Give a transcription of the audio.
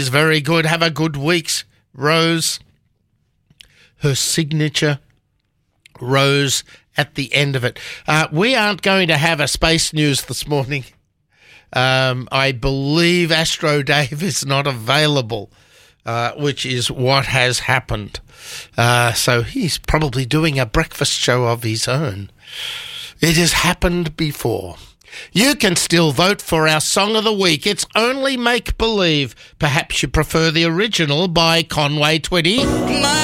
Is very good. Have a good week's Rose. Her signature Rose at the end of it. We aren't going to have a space news this morning. I believe Astro Dave is not available, which is what has happened. So he's probably doing a breakfast show of his own. It has happened before. You can still vote for our Song of the Week. It's Only Make Believe. Perhaps you prefer the original by Conway Twitty.